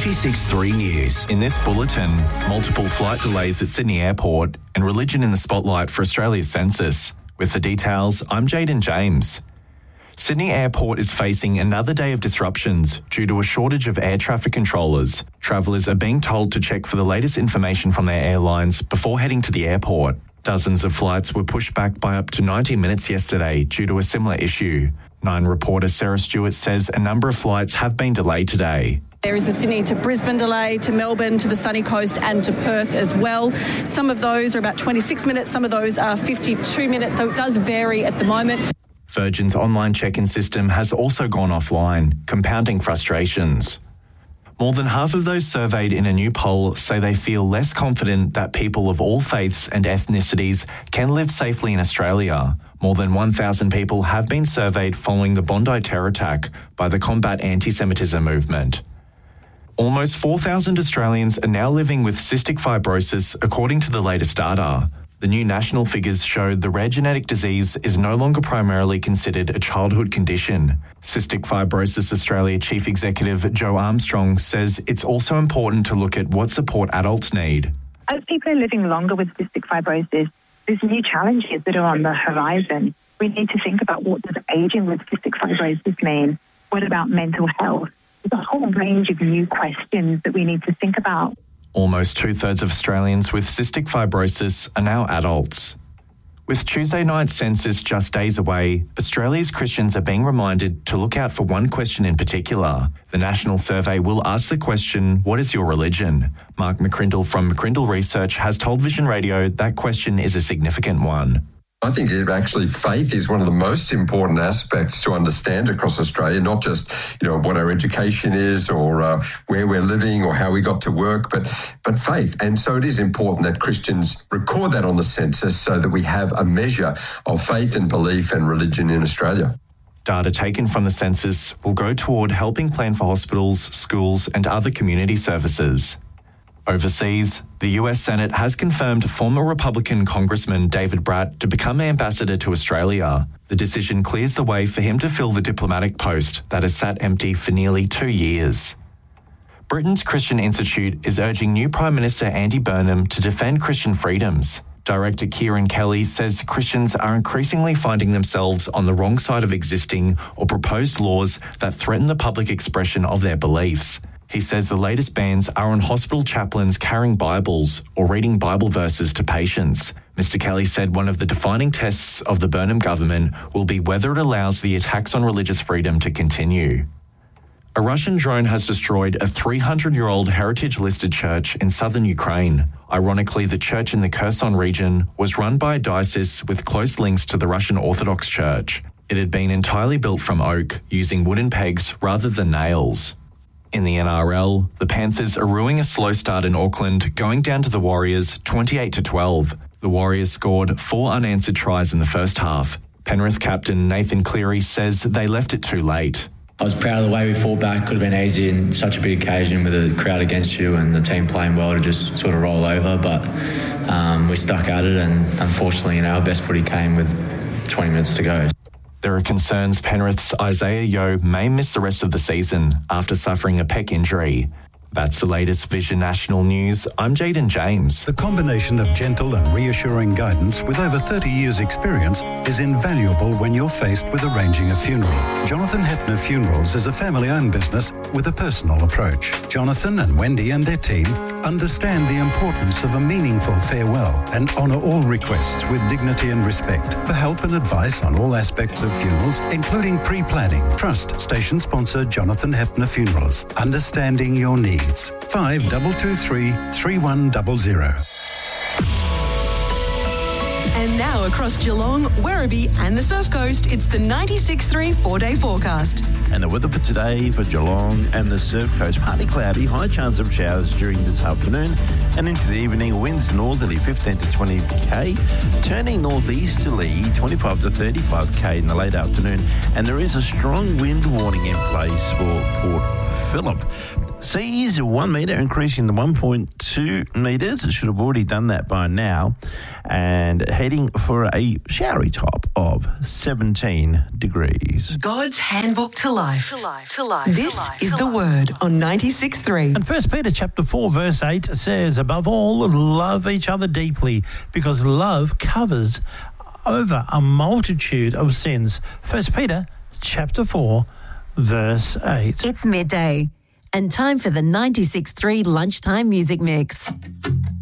96.3 News. In this bulletin, multiple flight delays at Sydney Airport and religion in the spotlight for Australia's census. With the details, I'm Jaden James. Sydney Airport is facing another day of disruptions due to a shortage of air traffic controllers. Travellers are being told to check for the latest information from their airlines before heading to the airport. Dozens of flights were pushed back by up to 90 minutes yesterday due to a similar issue. Nine reporter Sarah Stewart says a number of flights have been delayed today. There is a Sydney to Brisbane delay, to Melbourne, to the sunny coast and to Perth as well. Some of those are about 26 minutes, some of those are 52 minutes, so it does vary at the moment. Virgin's online check-in system has also gone offline, compounding frustrations. More than half of those surveyed in a new poll say they feel less confident that people of all faiths and ethnicities can live safely in Australia. More than 1,000 people have been surveyed following the Bondi terror attack by the Combat Anti-Semitism movement. Almost 4,000 Australians are now living with cystic fibrosis, according to the latest data. The new national figures show the rare genetic disease is no longer primarily considered a childhood condition. Cystic Fibrosis Australia Chief Executive Joe Armstrong says it's also important to look at what support adults need. As people are living longer with cystic fibrosis, there's new challenges that are on the horizon. We need to think about, what does ageing with cystic fibrosis mean? What about mental health? There's a whole range of new questions that we need to think about. Almost two-thirds of Australians with cystic fibrosis are now adults. With Tuesday night's census just days away, Australia's Christians are being reminded to look out for one question in particular. The national survey will ask the question, what is your religion? Mark McCrindle from McCrindle Research has told Vision Radio that question is a significant one. I think actually faith is one of the most important aspects to understand across Australia, not just, what our education is or where we're living or how we got to work, but faith. And so it is important that Christians record that on the census so that we have a measure of faith and belief and religion in Australia. Data taken from the census will go toward helping plan for hospitals, schools and other community services. Overseas, the US Senate has confirmed former Republican Congressman David Bratt to become ambassador to Australia. The decision clears the way for him to fill the diplomatic post that has sat empty for nearly 2 years. Britain's Christian Institute is urging new Prime Minister Andy Burnham to defend Christian freedoms. Director Kieran Kelly says Christians are increasingly finding themselves on the wrong side of existing or proposed laws that threaten the public expression of their beliefs. He says the latest bans are on hospital chaplains carrying Bibles or reading Bible verses to patients. Mr. Kelly said one of the defining tests of the Burnham government will be whether it allows the attacks on religious freedom to continue. A Russian drone has destroyed a 300-year-old heritage-listed church in southern Ukraine. Ironically, the church in the Kherson region was run by a diocese with close links to the Russian Orthodox Church. It had been entirely built from oak, using wooden pegs rather than nails. In the NRL, the Panthers are ruining a slow start in Auckland, going down to the Warriors 28-12. The Warriors scored 4 unanswered tries in the first half. Penrith captain Nathan Cleary says they left it too late. I was proud of the way we fought back. Could have been easy in such a big occasion with the crowd against you and the team playing well to just sort of roll over, but we stuck at it, and unfortunately, our best footy came with 20 minutes to go. There are concerns Penrith's Isaiah Yeo may miss the rest of the season after suffering a pec injury. That's the latest Vision National News. I'm Jaden James. The combination of gentle and reassuring guidance with over 30 years' experience is invaluable when you're faced with arranging a funeral. Jonathan Hepner Funerals is a family-owned business with a personal approach. Jonathan and Wendy and their team understand the importance of a meaningful farewell and honour all requests with dignity and respect. For help and advice on all aspects of funerals, including pre-planning, trust station sponsor Jonathan Hepner Funerals. Understanding your needs. 5223 3100. And now across Geelong, Werribee and the Surf Coast, it's the 96.3 4-day forecast. And the weather for today for Geelong and the Surf Coast, partly cloudy, high chance of showers during this afternoon and into the evening. Winds northerly 15 to 20 k, turning northeasterly 25 to 35 k in the late afternoon. And there is a strong wind warning in place for Port Phillip. Seas 1 metre, increasing to 1.2 metres. It should have already done that by now. And heading for a showery top of 17 degrees. God's Handbook to Life. This is the Word on 96.3. And 1 Peter chapter 4 verse 8 says, above all, love each other deeply, because love covers over a multitude of sins. 1 Peter chapter 4 verse 8. It's midday and time for the 96.3 lunchtime music mix.